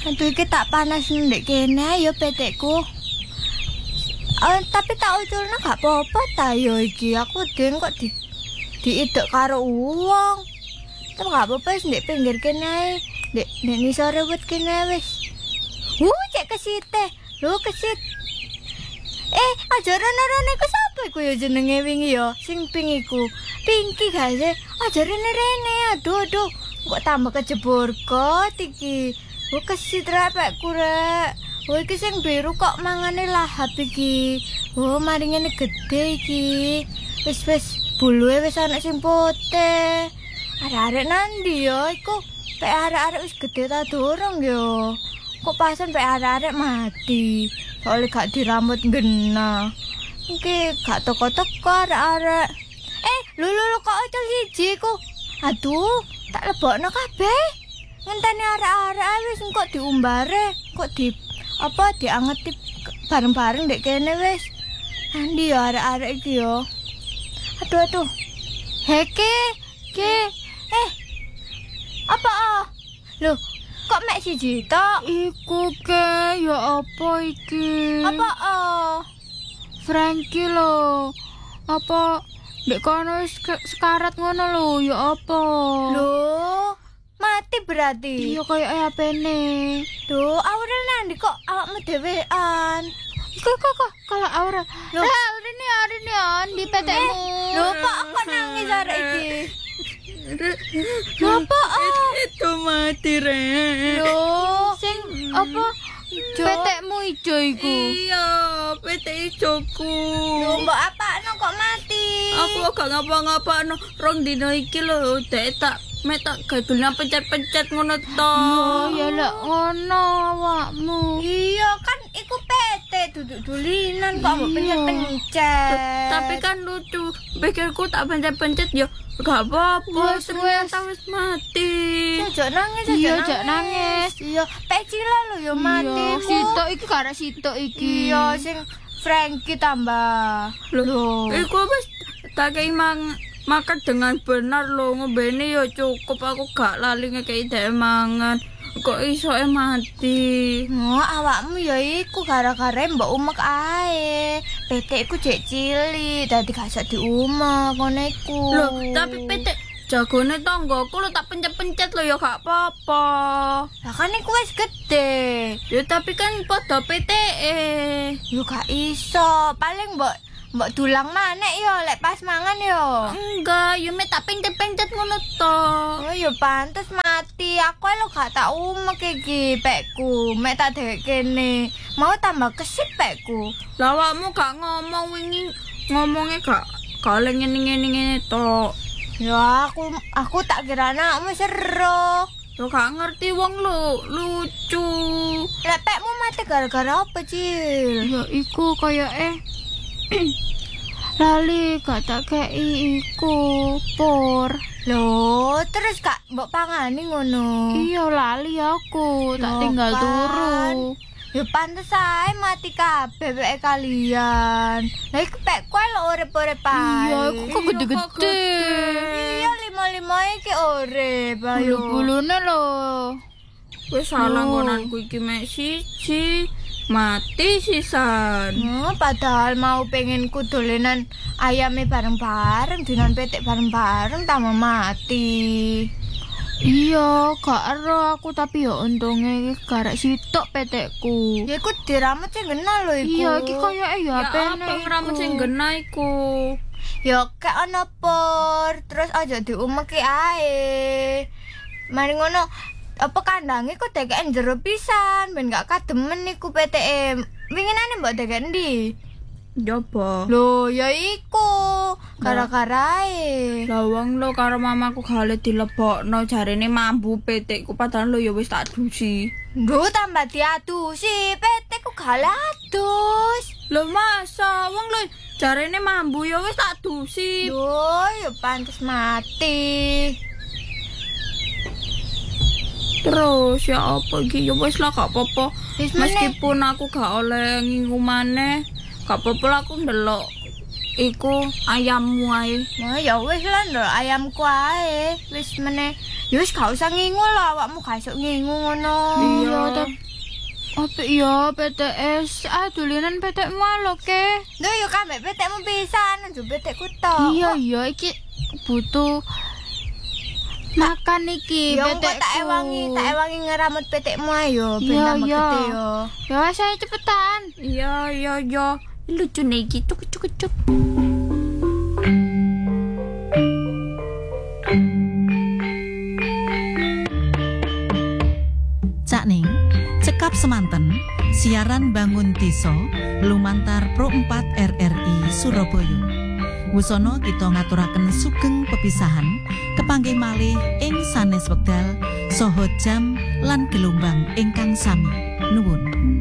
Aduh iki tak panas ndek kene ya petekku. Tapi tak uculna gak apa-apa ta yo iki. Aku den kok diidek karo wong. Tapi gak apa-apa wis ndek pinggir kene. Ndek nisore wit kene wis. Cek kesite. Lho kesit. Aja rene-rene ku sapa iku ya jenenge wingi ya sing pink iku. Pinky gak sih? Aja rene-rene. Aduh. Kok tambah kejebur kot iki. Kesit repekku rek. Iki sing biru kok mangane lahap iki. Mari ngene gede iki. Wis buluhe wis ana sing putih. Arek-arek nandi ya iku. Pek arek-arek wis gede ta durung ya. Kok pasen pek arek-arek mati. Soale gak dirambut ngena. Iki gak teko-teko arek-arek. Lho kok ocel siji ku. Aduh, tak lebokno kabeh. Ngenteni arek-arek wis kok diumbare, kok diangeti bareng-bareng ndek kene wis. Andi ya arek-arek iki ya. Aduh. Heke, apa? Loh, kok mek siji tok? Iku ke, ya apa iki? Apa? Frankie lho. Apa ndek kono sekarat ngono lho, ya apa? Loh, mati berarti. Iya kaya HP-ne. Duh, Aurel nandi kok awakmu dhewean. Kok kalau Aurel. Loh, Aurel di PT-mu. Loh, kok nangis arek iki? Apa? Itu mati Rek. Loh, Sing apa? PT-mu ijo iku. Iya, PT ijoku. Loh, mbok apakno kok mati? Aku gak ngapa-ngapano. Rong dino iki lho, dek tak gadulnya pencet-pencet ngono to. Ya lek ngono awakmu. Iya kan iku PT duduk dulinan kok mbok pencet-pencet. Tapi kan lucu. Pikirku tak pencet-pencet ya gak apa-apa. Ternyata wis mati. Ojo nangis, nangis. Iya, pecila lho ya mati. Sitok iki karek sitok iki. Iya, sing Frankie tambah. Loh, iku wis tak kei makan dengan benar lho, ngombene ya cukup, aku gak lali ngekei dhek mangan. Kok iso mati? Awakmu ya iku gara-gara mbok umek ae. PT ku jek cilik, dadi gak iso diumek ngono iku. Loh, tapi PT jagone tanggoku lho tak pencet-pencet lho ya gak apa-apa. Lah kan iku wis gede. Ya tapi kan padha PT-e. Yo gak iso, paling mbok dulang manek yo lek pas mangan yo. Enggak, yo mek tak pencet-pencet ngono to. Oh yo pantes mati. Aku lho gak tak umek iki pekku. Mek tak dek kene. Mau tambah kesit pekku. Lah awakmu gak ngomong wingi ngomongnya gak kaleng ngene-ngene to. Ya aku tak kira anakmu seru. Lo gak ngerti wong lu lucu. Lek pekmu mati gara-gara apa, Cil? Ya iku kaya lali gak tak kei iku por. Loh, terus gak mbok pangani ngono. Iya lali aku, tak Loh, tinggal kan. turu. Ya pantes ae mati kabeh peke kalian. Lah iku pek kowe lho urip-urip ae. Iya, aku kok gede-gede. Iya, lima-lima iki urip. Bulu-bulune lho. Wis salah ngonanku iki mek siji. Mati sisan. Padahal mau pengen kudolenan ayame bareng-bareng, dinan petik bareng-bareng tambah mati. Iya, gak ero aku tapi ya untungnya iki garek sitok petekku. Ya iku diramut sing genah lho iku. Iya, iki koyoke ya apene. Apa ngramut sing genah iku? Ya kek ana por, terus aja diumeki ae. Mari ngono, apa kandange kok dekek njero pisan, ben gak kademen iku PTM. Winginane mbok dekek ndi? Jopo. Lho, ya iku gara-gara ae. Lah wong lo karo mamaku gale dilebokno jarene mambu petekku padahal lo ya wis tak dusi. Nggo tambah diadusi, PT ku galadus. Lho masa wong lo jarene mambu ya wis tak dusi. Lho, ya pantes mati. Terus ya apa iki ya wis lah gak apa-apa. Wis meneh. Meskipun aku gak oleh ngingu maneh, gak apa-apa lah aku ndelok iku ayammu ae. Nah, ya wis lah ndol ayamku ae. Wis meneh. Ya wis gak usah ngingu lah awakmu gak iso ngingu ngono. Iya, tapi apik ya PTS. Dolinan petekmu lho ke. Lho yo kabeh petekmu pisan, aja petekku tok. Iya iki butuh makan iki Ya engko petekku. tak ewangi ngeramut petekmu ayo ben Iya, tambah iya. gede yo. Ya wis ayo cepetan. Iya. Lucu nih iki cuk. Cak Ning, cekap semanten, siaran Bangun Desa lumantar Pro 4 RRI Surabaya. Wusono kita ngaturaken sugeng pepisahan kepanggih malih ing sanes wekdal saha jam lan gelombang ingkang sami. Nuwun.